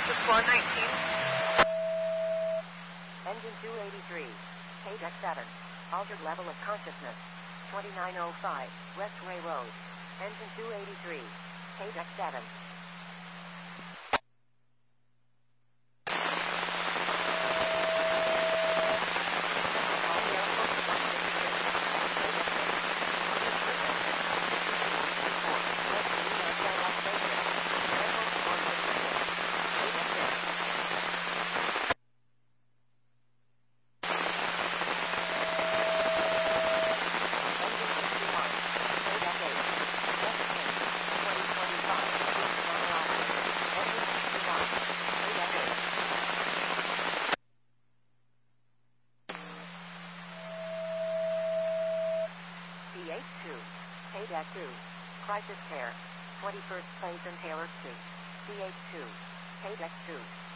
This 419. Engine 283. Page X7. Altered level of consciousness. 2905 Westway Road. Engine 283. Page X7. CH2, Page at 2, Crisis Care, 21st Place and Taylor Street, CH2, Page X2.